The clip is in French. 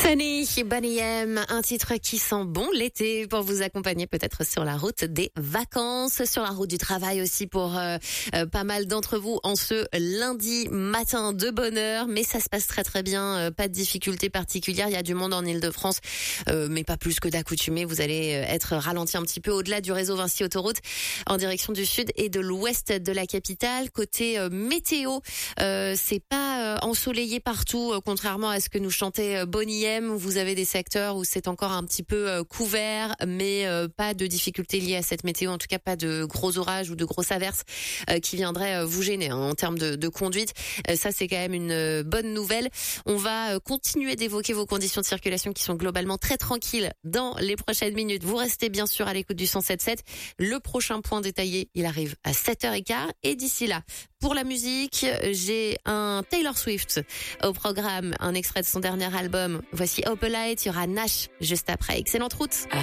Sunny, Bonnie M, un titre qui sent bon l'été pour vous accompagner peut-être sur la route des vacances, sur la route du travail aussi pour pas mal d'entre vous en ce lundi matin de bonne heure. Mais ça se passe très très bien, pas de difficultés particulières. Il y a du monde en Île-de-France, mais pas plus que d'accoutumé. Vous allez être ralenti un petit peu au-delà du réseau Vinci Autoroute en direction du sud et de l'ouest de la capitale. Côté météo, c'est pas ensoleillé partout, contrairement à ce que nous chantait Bonnie M. Vous avez des secteurs où c'est encore un petit peu couvert, mais pas de difficultés liées à cette météo, en tout cas pas de gros orages ou de grosses averses qui viendraient vous gêner en termes de conduite. Ça, c'est quand même une bonne nouvelle. On va continuer d'évoquer vos conditions de circulation qui sont globalement très tranquilles dans les prochaines minutes. Vous restez bien sûr à l'écoute du 107.7. Le prochain point détaillé, il arrive à 7h15. Et d'ici là, pour la musique, j'ai un Taylor Swift au programme, un extrait de son dernier album. Voici Opalite, il y aura Nash juste après. Excellente route.